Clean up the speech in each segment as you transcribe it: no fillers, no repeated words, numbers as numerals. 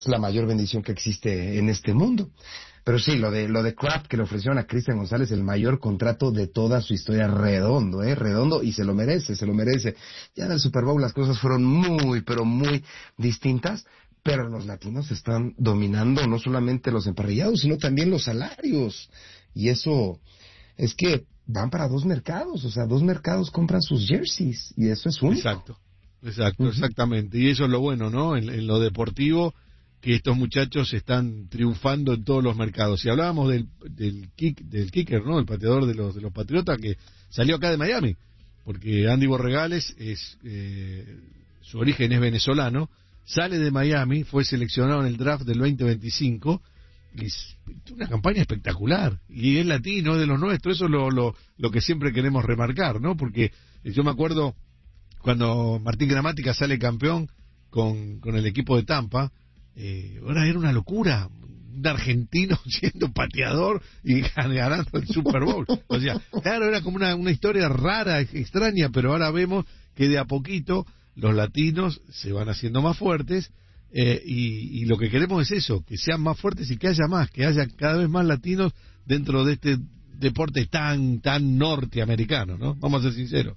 es la mayor bendición que existe en este mundo. Pero sí, lo de Kraft que le ofrecieron a Cristian González, el mayor contrato de toda su historia, redondo, y se lo merece. Ya en el Super Bowl las cosas fueron muy, pero muy distintas, pero los latinos están dominando no solamente los emparrillados, sino también los salarios. Y eso es que van para dos mercados, o sea, dos mercados compran sus jerseys, y eso es único. Exactamente. Y eso es lo bueno, ¿no? En lo deportivo, que estos muchachos están triunfando en todos los mercados. Y hablábamos del kicker, ¿no? El pateador de los Patriotas, que salió acá de Miami, porque Andy Borregales su origen es venezolano, sale de Miami, fue seleccionado en el draft del 2025, y es una campaña espectacular, y es latino, de los nuestros. Eso es lo que siempre queremos remarcar, ¿no? Porque yo me acuerdo cuando Martín Gramática sale campeón con el equipo de Tampa. Ahora era una locura, un argentino siendo pateador y ganando el Super Bowl. O sea, claro, era como una historia rara, extraña, pero ahora vemos que de a poquito los latinos se van haciendo más fuertes, y lo que queremos es eso, que sean más fuertes y que haya cada vez más latinos dentro de este deporte tan norteamericano, ¿no? Vamos a ser sinceros.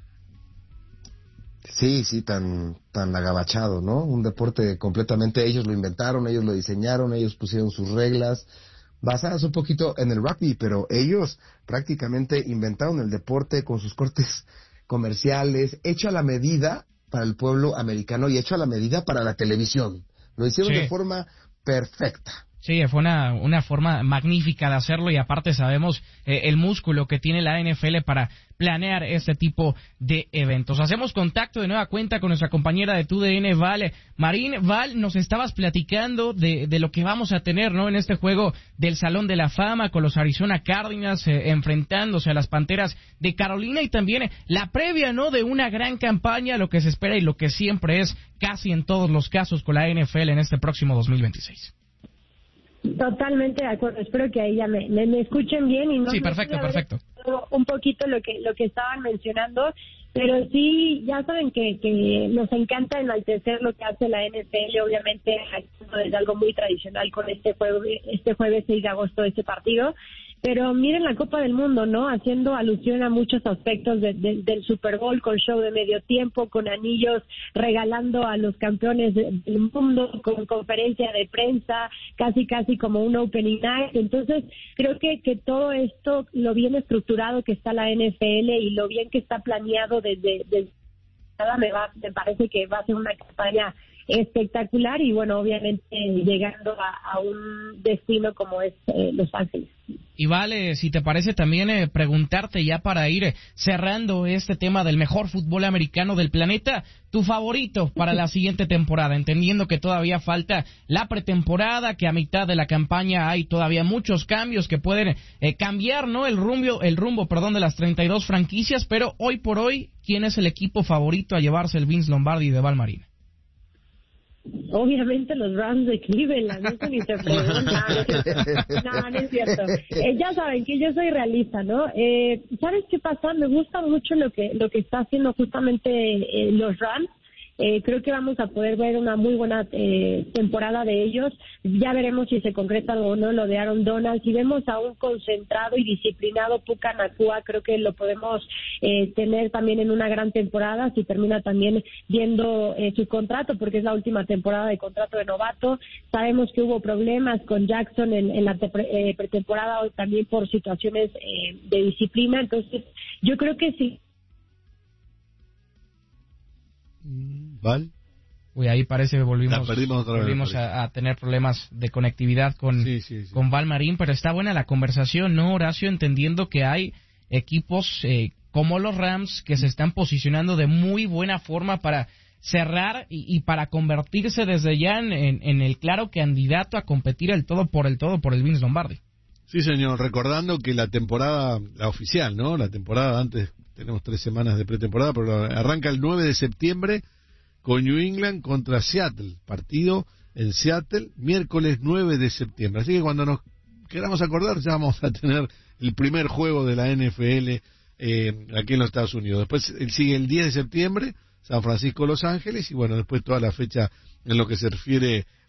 Sí, tan agabachado, ¿no? Un deporte completamente, ellos lo inventaron, ellos lo diseñaron, ellos pusieron sus reglas, basadas un poquito en el rugby, pero ellos prácticamente inventaron el deporte con sus cortes comerciales, hecho a la medida para el pueblo americano y hecho a la medida para la televisión. Lo hicieron de forma perfecta. Sí, fue una forma magnífica de hacerlo, y aparte sabemos el músculo que tiene la NFL para planear este tipo de eventos. Hacemos contacto de nueva cuenta con nuestra compañera de TUDN, Val Marín. Val, nos estabas platicando de lo que vamos a tener, ¿no?, en este juego del Salón de la Fama, con los Arizona Cardinals enfrentándose a las Panteras de Carolina, y también la previa, ¿no?, de una gran campaña, lo que se espera y lo que siempre es casi en todos los casos con la NFL en este próximo 2026. Totalmente de acuerdo. Espero que ahí ya me escuchen bien y no. Sí, perfecto. Un poquito lo que estaban mencionando, pero sí, ya saben que nos encanta enaltecer lo que hace la NFL, obviamente es algo muy tradicional con este jueves 6 de agosto, este partido. Pero miren la Copa del Mundo, ¿no? Haciendo alusión a muchos aspectos del Super Bowl, con show de medio tiempo, con anillos, regalando a los campeones del mundo, con conferencia de prensa, casi como un opening night. Entonces, creo que todo esto, lo bien estructurado que está la NFL y lo bien que está planeado desde me parece que va a ser una campaña espectacular, y bueno, obviamente llegando a un destino como es Los Ángeles. Y vale, si te parece también preguntarte, ya para ir cerrando este tema del mejor fútbol americano del planeta, tu favorito para la siguiente temporada, entendiendo que todavía falta la pretemporada, que a mitad de la campaña hay todavía muchos cambios que pueden cambiar, ¿no?, el rumbo, de las 32 franquicias, pero hoy por hoy, ¿quién es el equipo favorito a llevarse el Vince Lombardi de Val Marín? Obviamente los Rams de Cleveland, eso ni se pregunta. No es cierto. Ya saben que yo soy realista, ¿no? ¿Sabes qué pasa? Me gusta mucho lo que está haciendo justamente los Rams. Creo que vamos a poder ver una muy buena temporada de ellos. Ya veremos si se concreta o no lo de Aaron Donald. Si vemos a un concentrado y disciplinado Puka Nacua, creo que lo podemos tener también en una gran temporada, si termina también viendo su contrato, porque es la última temporada de contrato de novato. Sabemos que hubo problemas con Jackson en la pretemporada, también por situaciones de disciplina. Entonces, yo creo que sí. ¿Val? Uy, ahí parece que volvimos a tener problemas de conectividad con Val Marín, pero está buena la conversación, ¿no, Horacio? Entendiendo que hay equipos como los Rams que se están posicionando de muy buena forma para cerrar y para convertirse desde ya en el claro candidato a competir el todo por el Vince Lombardi. Sí, señor, recordando que la temporada, la oficial, ¿no?, la temporada antes, tenemos 3 semanas de pretemporada, pero arranca el 9 de septiembre con New England contra Seattle, partido en Seattle, miércoles 9 de septiembre. Así que cuando nos queramos acordar, ya vamos a tener el primer juego de la NFL aquí en los Estados Unidos. Después sigue el 10 de septiembre, San Francisco, Los Ángeles, y bueno, después toda la fecha en lo que se refiere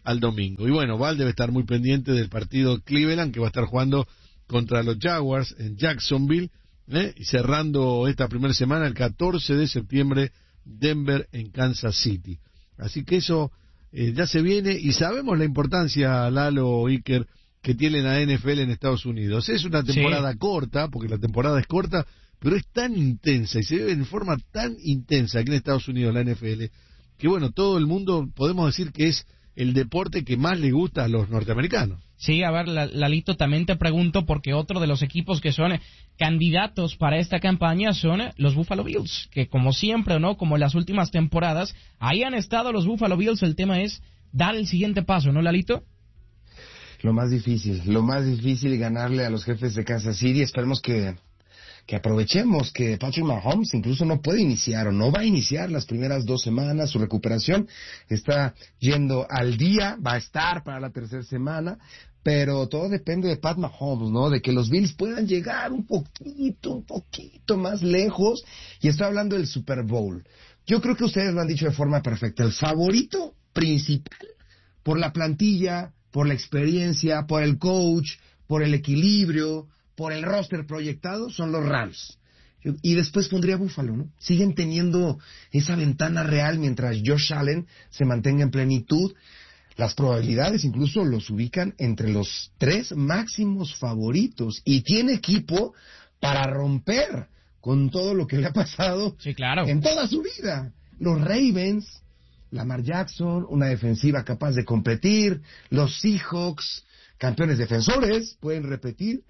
al domingo. Y bueno, Val debe estar muy pendiente del partido Cleveland, que va a estar jugando contra los Jaguars en Jacksonville, y cerrando esta primera semana el 14 de septiembre Denver en Kansas City. Así que eso ya se viene, y sabemos la importancia, Lalo, Iker, que tiene la NFL en Estados Unidos. Es una temporada corta, porque la temporada es corta, pero es tan intensa y se vive en forma tan intensa aquí en Estados Unidos la NFL, que bueno, todo el mundo podemos decir que es el deporte que más le gusta a los norteamericanos. Sí, a ver, Lalito, también te pregunto, porque otro de los equipos que son candidatos para esta campaña son los Buffalo Bills, que como siempre, ¿no?, como en las últimas temporadas, ahí han estado los Buffalo Bills. El tema es dar el siguiente paso, ¿no, Lalito? Lo más difícil ganarle a los Jefes de Kansas City. Esperemos que aprovechemos que Patrick Mahomes incluso no puede iniciar o no va a iniciar las primeras 2 semanas. Su recuperación está yendo al día, va a estar para la tercera semana, pero todo depende de Pat Mahomes, ¿no? De que los Bills puedan llegar un poquito más lejos, y estoy hablando del Super Bowl. Yo creo que ustedes lo han dicho de forma perfecta. El favorito principal, por la plantilla, por la experiencia, por el coach, por el equilibrio, por el roster proyectado, son los Rams. Y después pondría Buffalo, ¿no? Siguen teniendo esa ventana real mientras Josh Allen se mantenga en plenitud. Las probabilidades incluso los ubican entre los 3 máximos favoritos. Y tiene equipo para romper con todo lo que le ha pasado, sí, claro, en toda su vida. Los Ravens, Lamar Jackson, una defensiva capaz de competir. Los Seahawks, campeones defensores, pueden repetir.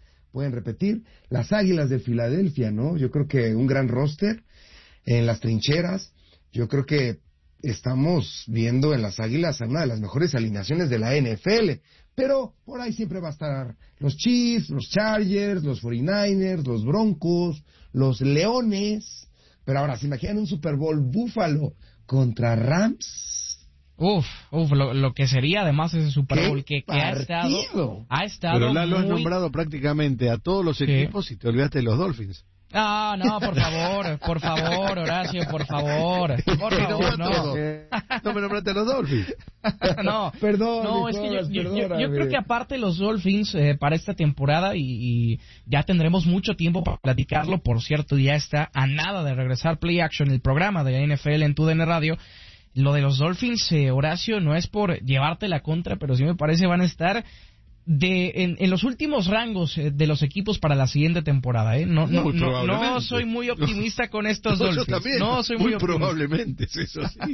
Las Águilas de Filadelfia, ¿no? Yo creo que un gran roster en las trincheras. Yo creo que estamos viendo en las Águilas a una de las mejores alineaciones de la NFL. Pero por ahí siempre va a estar los Chiefs, los Chargers, los 49ers, los Broncos, los Leones. Pero ahora, ¿se imaginan un Super Bowl Buffalo contra Rams? Lo que sería además ese Super Bowl que ha estado pero Lalo, has nombrado prácticamente a todos los equipos y te olvidaste de los Dolphins. No, por favor, Horacio, por favor, no. No me nombraste a los Dolphins. Perdón, es que yo creo que aparte los Dolphins para esta temporada, y ya tendremos mucho tiempo para platicarlo. Por cierto, ya está a nada de regresar Play Action, el programa de la NFL en TUDN Radio. Lo de los Dolphins, Horacio, no es por llevarte la contra, pero sí me parece van a estar en los últimos rangos de los equipos para la siguiente temporada, ¿eh? No soy muy optimista con estos Dolphins. Yo también, no soy muy probablemente, eso sí.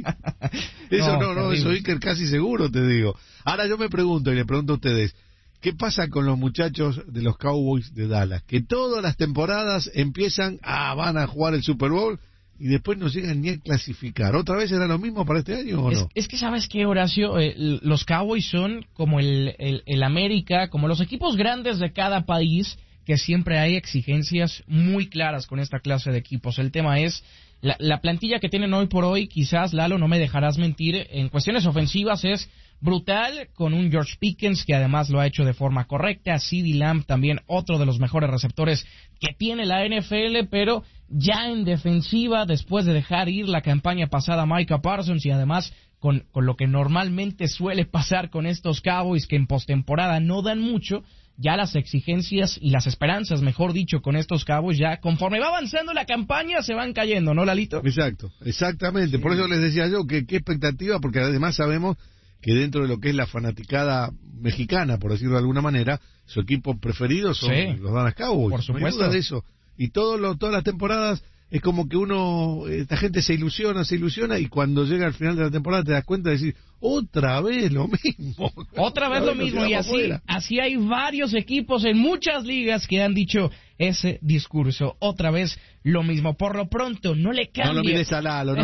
Eso Iker, casi seguro te digo. Ahora yo me pregunto, y le pregunto a ustedes, ¿qué pasa con los muchachos de los Cowboys de Dallas? Que todas las temporadas empiezan van a jugar el Super Bowl y después no llegan ni a clasificar. ¿Otra vez será lo mismo para este año o no? Es que, ¿sabes qué, Horacio? Los Cowboys son como el América, como los equipos grandes de cada país, que siempre hay exigencias muy claras con esta clase de equipos. El tema es la plantilla que tienen hoy por hoy. Quizás, Lalo, no me dejarás mentir, en cuestiones ofensivas es brutal, con un George Pickens que además lo ha hecho de forma correcta, CeeDee Lamb también otro de los mejores receptores que tiene la NFL, pero ya en defensiva, después de dejar ir la campaña pasada Micah Parsons, y además con lo que normalmente suele pasar con estos Cowboys, que en postemporada no dan mucho, ya las exigencias y las esperanzas, mejor dicho, con estos Cowboys, ya conforme va avanzando la campaña se van cayendo, ¿no, Lalito? Exactamente, por eso les decía yo que qué expectativa, porque además sabemos que dentro de lo que es la fanaticada mexicana, por decirlo de alguna manera, su equipo preferido son los Dallas Cowboys. Por supuesto. No hay duda de eso. Y todas las temporadas es como que esta gente se ilusiona, y cuando llega al final de la temporada te das cuenta de decir, otra vez lo mismo. Otra vez lo mismo, y así hay varios equipos en muchas ligas que han dicho ese discurso, otra vez lo mismo. Por lo pronto, no le cambie. No lo mires a Lalo,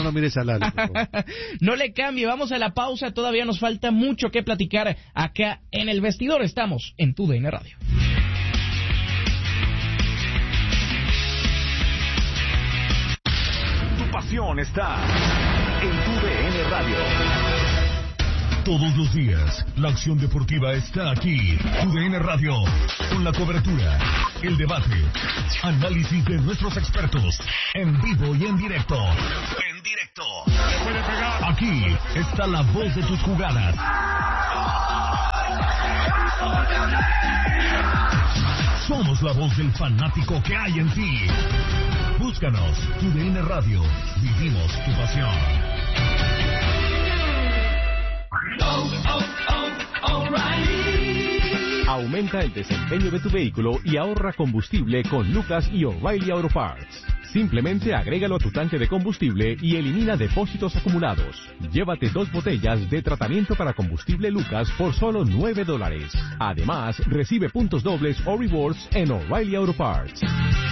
No le cambie, vamos a la pausa, todavía nos falta mucho que platicar acá en El Vestidor. Estamos en TUDN Radio. Pasión está en TUDN Radio. Todos los días, la acción deportiva está aquí. TUDN Radio, con la cobertura, el debate, análisis de nuestros expertos, en vivo y en directo. Aquí está la voz de tus jugadas. Somos la voz del fanático que hay en ti. Búscanos, TUDN Radio. Vivimos tu pasión. Aumenta el desempeño de tu vehículo y ahorra combustible con Lucas y O'Reilly Auto Parts. Simplemente agrégalo a tu tanque de combustible y elimina depósitos acumulados. Llévate 2 botellas de tratamiento para combustible Lucas por solo $9. Además, recibe puntos dobles o rewards en O'Reilly Auto Parts.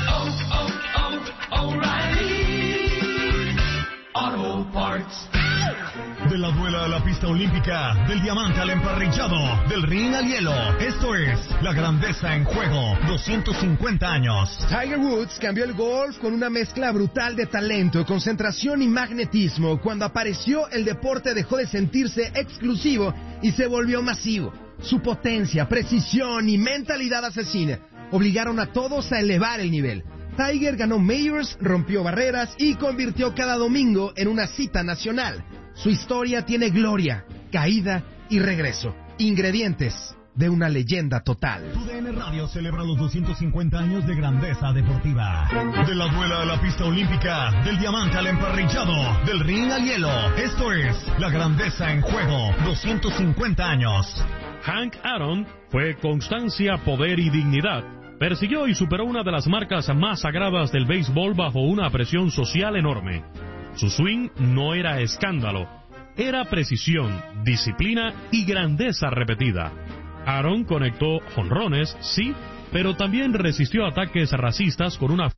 O'Reilly Auto Parts. De la duela a la pista olímpica, del diamante al emparrillado, del ring al hielo. Esto es la grandeza en juego. 250 años. Tiger Woods cambió el golf con una mezcla brutal de talento, concentración y magnetismo. Cuando apareció, el deporte dejó de sentirse exclusivo y se volvió masivo. Su potencia, precisión y mentalidad asesina obligaron a todos a elevar el nivel. Tiger ganó Majors, rompió barreras y convirtió cada domingo en una cita nacional. Su historia tiene gloria, caída y regreso. Ingredientes de una leyenda total. TUDN Radio celebra los 250 años de grandeza deportiva. De la duela a la pista olímpica, del diamante al emparrillado, del ring al hielo. Esto es la grandeza en juego. 250 años. Hank Aaron fue constancia, poder y dignidad. Persiguió y superó una de las marcas más sagradas del béisbol bajo una presión social enorme. Su swing no era escándalo, era precisión, disciplina y grandeza repetida. Aaron conectó jonrones, sí, pero también resistió ataques racistas con una...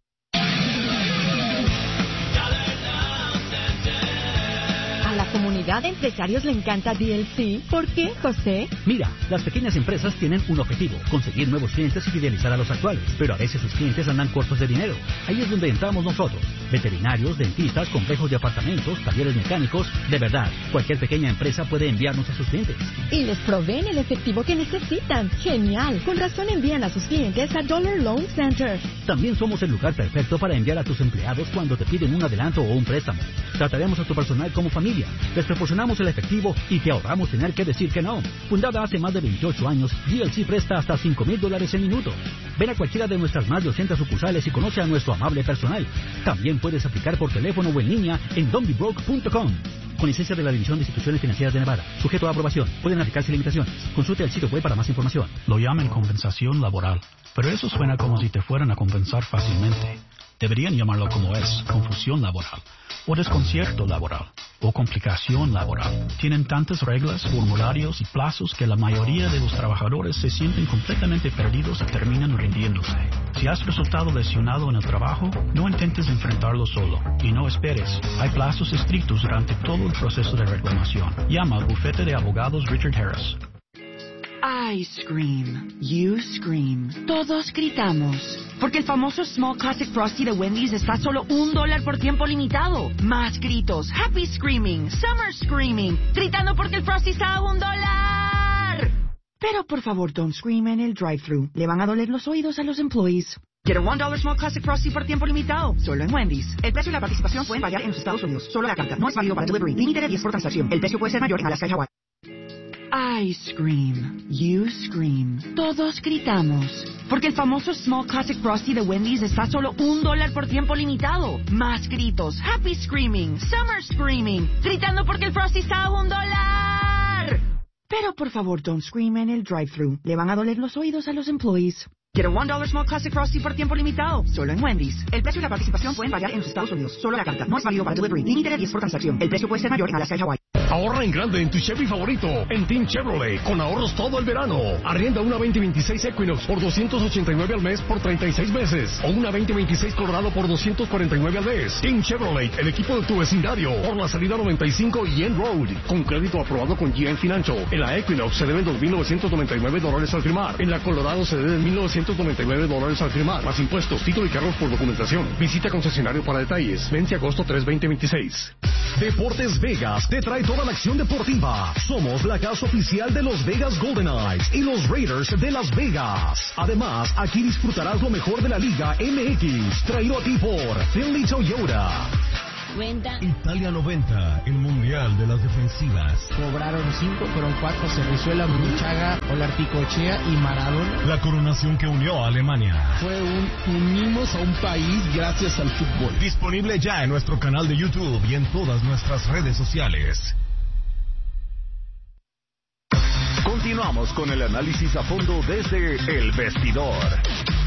A la comunidad de empresarios le encanta DLC. ¿Por qué, José? Mira, las pequeñas empresas tienen un objetivo, conseguir nuevos clientes y fidelizar a los actuales. Pero a veces sus clientes andan cortos de dinero. Ahí es donde entramos nosotros. Veterinarios, dentistas, complejos de apartamentos, talleres mecánicos. De verdad, cualquier pequeña empresa puede enviarnos a sus clientes. Y les proveen el efectivo que necesitan. ¡Genial! Con razón envían a sus clientes a Dollar Loan Center. También somos el lugar perfecto para enviar a tus empleados cuando te piden un adelanto o un préstamo. Trataremos a tu personal como familia. Les proporcionamos el efectivo y te ahorramos tener que decir que no. Fundada hace más de 28 años, DLC presta hasta $5,000 en minuto. Ven a cualquiera de nuestras más de 80 sucursales y conoce a nuestro amable personal. También puedes aplicar por teléfono o en línea en donbybroke.com. Con licencia de la División de Instituciones Financieras de Nevada. Sujeto a aprobación. Pueden aplicarse limitaciones. Consulte el sitio web para más información. Lo llaman compensación laboral, pero eso suena como si te fueran a compensar fácilmente. Deberían llamarlo como es, confusión laboral, o desconcierto laboral, o complicación laboral. Tienen tantas reglas, formularios y plazos que la mayoría de los trabajadores se sienten completamente perdidos y terminan rindiéndose. Si has resultado lesionado en el trabajo, no intentes enfrentarlo solo, y no esperes. Hay plazos estrictos durante todo el proceso de reclamación. Llama al bufete de abogados Richard Harris. I scream, you scream, todos gritamos, porque el famoso Small Classic Frosty de Wendy's está a solo $1 por tiempo limitado. Más gritos, happy screaming, summer screaming, gritando porque el Frosty está a $1. Pero por favor, don't scream en el drive-thru, le van a doler los oídos a los employees. Quiero $1 Small Classic Frosty por tiempo limitado, solo en Wendy's. El precio y la participación pueden variar en los Estados Unidos, solo la carta, no es válido para delivery, límite de 10 por transacción. El precio puede ser mayor en Alaska y Hawái. I scream, you scream, todos gritamos, porque el famoso Small Classic Frosty de Wendy's está a solo $1 por tiempo limitado. Más gritos, happy screaming, summer screaming, gritando porque el Frosty está a $1. Pero por favor, don't scream en el drive-thru, le van a doler los oídos a los employees. Quiero $1 Small Classic Frosty por tiempo limitado, solo en Wendy's. El precio y la participación pueden variar en los Estados Unidos, solo la carta, no es válido para delivery, límite de 10 por transacción. El precio puede ser mayor en Alaska y Hawái. Ahorra en grande en tu Chevy favorito, en Team Chevrolet, con ahorros todo el verano. Arrienda una 2026 Equinox por $289 al mes por 36 meses. O una 2026 Colorado por $249 al mes. Team Chevrolet, el equipo de tu vecindario, por la salida 95 y End Road. Con crédito aprobado con GM Financial. En la Equinox se deben $2,999 al firmar. En la Colorado se deben $1,999 al firmar. Más impuestos, título y cargos por documentación. Visita concesionario para detalles. Vence agosto 3, 2026. Deportes Vegas te trae toda la acción deportiva. Somos la casa oficial de los Vegas Golden Knights y los Raiders de Las Vegas. Además, aquí disfrutarás lo mejor de la Liga MX, traído a ti por Finley Toyota. 50. Italia 90, el mundial de las defensivas. Cobraron 5, fueron 4, Cerrizuela, Burruchaga, Olarticochea y Maradona. La coronación que unió a Alemania. Fue unimos a un país gracias al fútbol. Disponible ya en nuestro canal de YouTube y en todas nuestras redes sociales. Continuamos con el análisis a fondo desde El Vestidor.